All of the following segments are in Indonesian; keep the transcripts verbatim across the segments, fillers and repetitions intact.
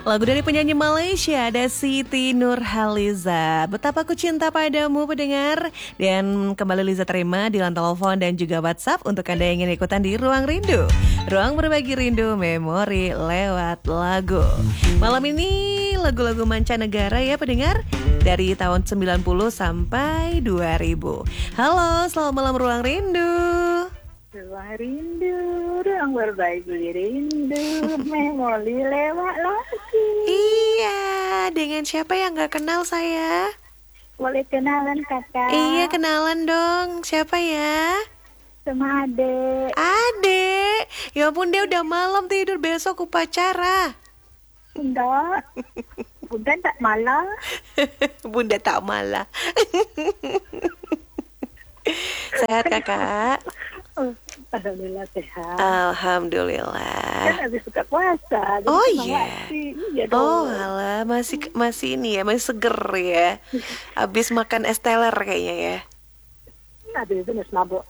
Lagu dari penyanyi Malaysia ada Siti Nurhaliza. Betapa Ku Cinta Padamu pendengar. Dan kembali Liza terima di line telepon dan juga WhatsApp untuk Anda yang ingin ikutan di Ruang Rindu. Ruang berbagi rindu memori lewat lagu. Malam ini lagu-lagu mancanegara ya pendengar, dari tahun sembilan puluh sampai dua ribu. Halo, selamat malam Ruang Rindu. Ruang rindu, ruang berbagi rindu, memori lewat lagi. Iya, dengan siapa yang gak kenal saya? Boleh kenalan kakak? Iya, kenalan dong. Siapa ya? Sama adek. Adek. Ya ampun, dia udah malam tidur, besok upacara. Bunda, bunda tak malah. Bunda tak malah. Sehat kakak? Oh, Alhamdulillah sehat. Alhamdulillah. Kan habis buka puasa. Oh iya. iya. Oh alah, masih masih ini ya, masih seger ya. Habis makan es teler kayaknya ya. Habis itu nasi mabuk.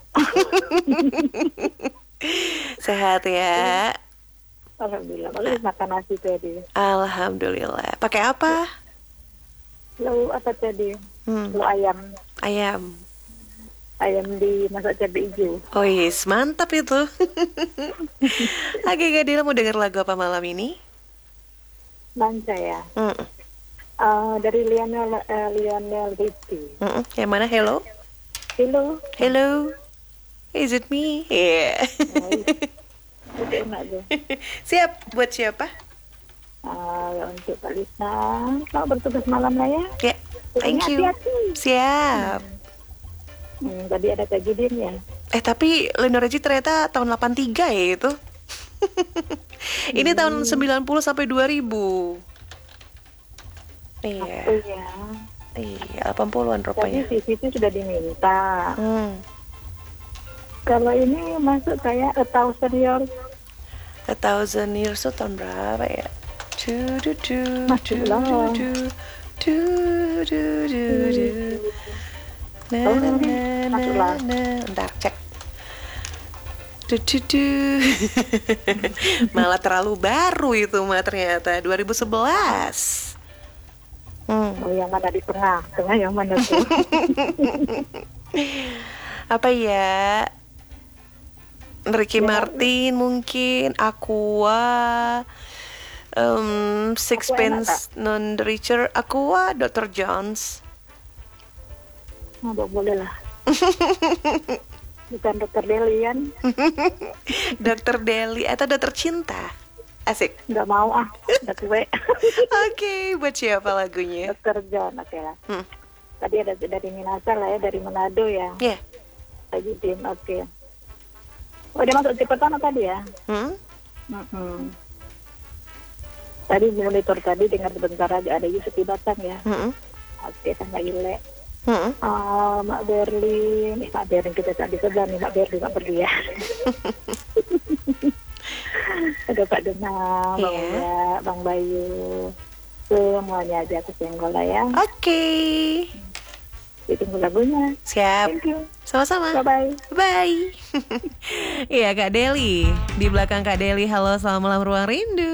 Sehat ya. Alhamdulillah. Baru makan nasi tadi. Alhamdulillah. Pakai apa? Lalu apa tadi? Hmm. Lalu ayam. Ayam. Ayam dimasak cabai hijau. Oh yes, mantap itu. Oke, Kak Dila mau denger lagu apa malam ini? Lanca ya. Mm. Uh, dari Lionel uh, Lionel Richie. Mm-mm. Yang mana? Hello? Hello. Hello. Is it me? Yeah. Itu enak tuh. Siap, buat siapa? Uh, untuk Kak Lisa. Selamat bertugas malam lah ya. Ya, yeah. Thank you. Hati-hati. Siap. Hmm. Hmm, tadi ada Kak Judin ya. Eh tapi Lionel Richie ternyata tahun delapan puluh tiga ya itu. Ini hmm. tahun sembilan puluh sampai dua ribu. Iya. Aku ya. Iya, delapan puluhan rupanya. Tapi C V itu sudah diminta. Hmm. Kalau ini masuk kayak A Thousand Years. A Thousand Years itu tahun berapa ya? Du du du du du du du du du. Na, na, na, na, na. Bentar, cek. Du, du, du. Malah terlalu baru itu mah ternyata dua ribu sebelas. Hmm. Oh, yang mana di tengah? Tengah yang mana tuh? Apa ya? Ricky ya. Martin mungkin, Aqua, um, Sixpence None the Richer, Aqua, dokter Jones. Oh, boleh lah. Bukan dokter Deli kan? Dokter Deli atau dokter cinta? Asik. Nggak mau ah, udah tua. Oke, okay, buat siapa lagunya? Dokter John, oke okay lah. Hmm. Tadi ada dari Minasa lah ya, dari Manado ya. Iya. Yeah. Lagi Din, oke. Okay. Oh, dia masuk tipe pertama tadi ya? Hmm? Mm-hmm. Tadi monitor tadi dengar sebentar aja ada Yusuf di Batang ya. Hmm. Oke, okay, sama Ile. Hmm. Uh, Mak Berlin, eh, Mak Berlin kita saat di sebelah nih, Mak Berlin, Mak Berlin ya. Ada Pak Denam, Bang yeah. Uya, Bang Bayu, semuanya aja aku senggol lah ya. Oke. Okay. Ditunggu lagunya. Siap. Thank you. Sama-sama. Bye-bye. Bye. Iya Kak Deli. Di belakang Kak Deli, halo selamat malam Ruang Rindu.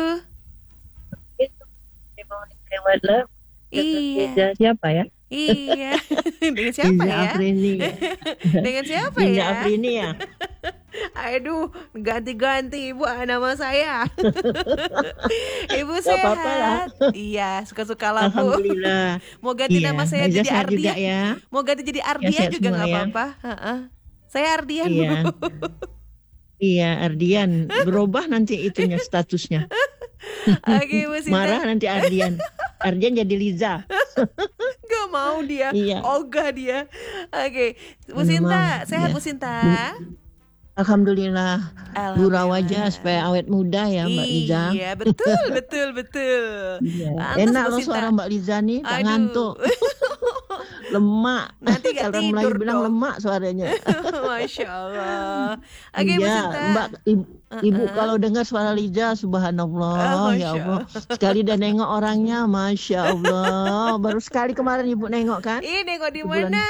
Iya. Siapa ya? Iya. Dengan siapa Liza ya? Aprini. Dengan siapa Liza ya? Aprini ya? Aduh, ganti-ganti Ibu nama saya. Ibu Gak sehat? apa-apa lah. Iya, suka-suka lah Bu. Alhamdulillah. Mau ganti iya. nama saya Liza jadi Ardia ya. Mau ganti jadi Ardia ya, juga nggak ya. apa-apa. Uh-uh. Saya Ardian iya. Bu. Iya, Ardian. Berubah nanti itunya statusnya. Oke, Bu Sinta. Marah nanti Ardian. Ardian jadi Liza. Gak mau dia. Iya. Ogah dia. Oke, Bu Sinta, sehat ya. Bu Sinta? Alhamdulillah. Gurau Alhamdulillah. aja supaya awet muda ya Mbak Liza. Iya, betul, betul, betul. Iya. Enak loh suara Mbak Liza nih, tak Aduh. ngantuk. Lemak. Nanti gak Kalau tidur Melayu bilang dong. lemak suaranya. Masya Allah. Oke, Bu Iya, Sinta. Mbak Ibu, Ibu kalau dengar suara Liza, subhanallah, Oh, ya Masya Allah. Sekali dah nengok orangnya, Masya Allah. Baru sekali kemarin Ibu nengok kan? Ih, nengok di Sebulan. mana?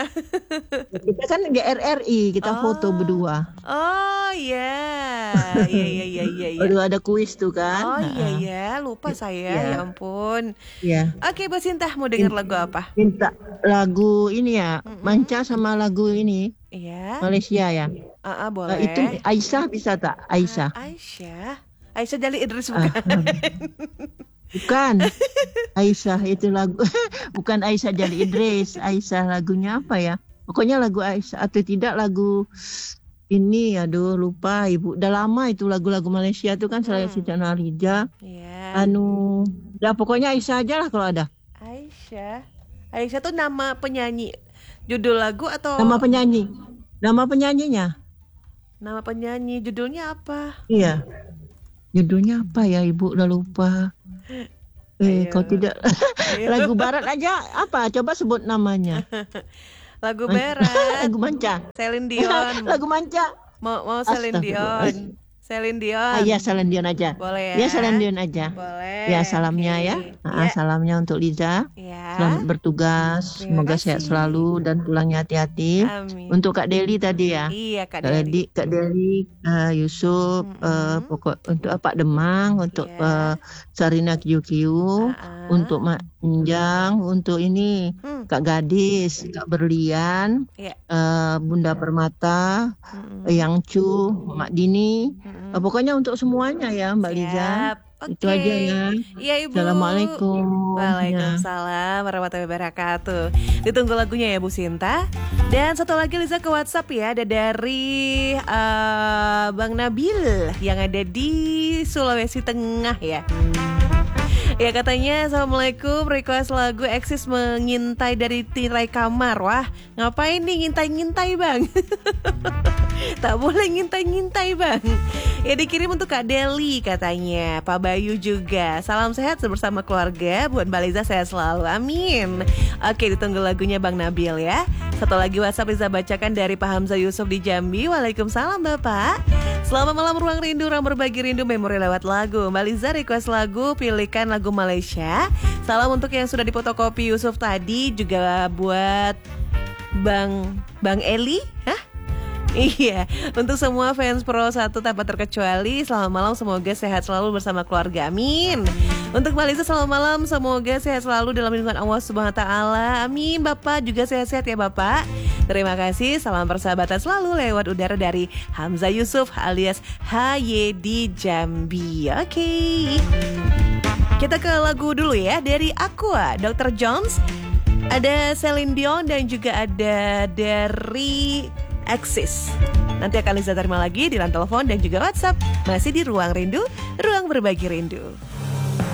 Kita kan G R R I, kita foto berdua. Oh iya, iya iya iya iya. iya. Baru ada kuis tuh kan? Oh iya Ha-ha. ya, lupa saya, Iya. ya ampun. Iya. Oke, Bu Sinta mau dengar lagu apa? Minta lagu ini ya, Manca sama lagu ini Iya, Malaysia ya. ah ah, Eh, boleh. itu Aisyah bisa tak? Aisyah. Aisyah, Aisyah Jali Idris Ah, bukan? Bukan. Aisyah itu lagu bukan Aisyah Jali Idris. Aisyah lagunya apa ya? Pokoknya lagu Aisyah atau tidak lagu ini, aduh lupa Ibu. Udah lama itu lagu-lagu Malaysia itu kan selain Hmm. Siti Nurhaliza. Iya, Anu, ya pokoknya Aisyah aja lah kalau ada. Aisyah. Aisyah tuh nama penyanyi, judul lagu atau Nama penyanyi. Nama penyanyinya. nama penyanyi? Judulnya apa? Iya. Judulnya apa ya Ibu? Udah lupa. Eh, Ayo. kalau tidak Ayo. lagu barat aja apa? Coba sebut namanya. Lagu Berat, Lagu Manca. Celine Dion. Lagu Manca. Mau mau Celine Astagfirullah. Dion. Celine Dion. Ah, iya, Celine Dion aja. Boleh ya? Ya, Celine Dion aja. Boleh. Ya, salamnya ya. Oke. Ah, Ya. salamnya untuk Liza. Ya. Selamat bertugas. Terima Semoga kasih. sehat selalu dan pulangnya hati-hati. Amin. Untuk Kak Deli tadi ya. Iya Kak Kak Deli. Deli, Kak Deli, eh, Yusuf, Mm-mm. eh, pokok untuk Pak Demang, untuk Ya. eh, Sarina Q Q, Ah-ah. untuk Mak Njang, untuk ini Hmm. Kak Gadis, Kak Berlian, Iya. eh, Bunda Permata, Mm-mm. Yang Cu, Mak Dini. Mm-mm. Eh, pokoknya untuk semuanya ya Mbak Liza. Siap. Itu Oke. aja ya. Iya Ibu. Assalamualaikum. Ya. Waalaikumsalam warahmatullahi wabarakatuh. Ditunggu lagunya ya Bu Sinta. Dan satu lagi Liza ke WhatsApp ya. Ada dari eh, Bang Nabil yang ada di Sulawesi Tengah ya. Ya katanya Assalamualaikum, request lagu Eksis mengintai dari tirai kamar. Wah ngapain nih ngintai-ngintai bang? Tak boleh ngintai-ngintai bang. Ya dikirim untuk Kak Deli katanya, Pak Bayu juga. Salam sehat bersama keluarga, buat Mbak Liza sehat selalu, amin. Oke ditunggu lagunya Bang Nabil ya. Satu lagi WhatsApp Liza bacakan dari Pak Hamzah Yusuf di Jambi. Waalaikumsalam Bapak. Selamat malam Ruang Rindu, ruang berbagi rindu memori lewat lagu. Mbak Liza request lagu, pilihkan lagu Malaysia. Salam untuk yang sudah dipotokopi Yusuf tadi, juga buat Bang Bang Eli, hah? Iya, untuk semua fans Pro satu tanpa terkecuali, selamat malam, semoga sehat selalu bersama keluarga, amin. Untuk Mbak Liza selamat malam, semoga sehat selalu dalam lindungan Allah Subhanahu Wa Taala, amin. Bapak juga sehat-sehat ya Bapak. Terima kasih, salam persahabatan selalu lewat udara dari Hamzah Yusuf alias H Y di Jambi. Oke, kita ke lagu dulu ya, dari Aqua, dokter Jones. Ada Celine Dion dan juga ada dari Eksis. Nanti akan Liza terima lagi di line telepon dan juga WhatsApp. Masih di Ruang Rindu, ruang berbagi rindu.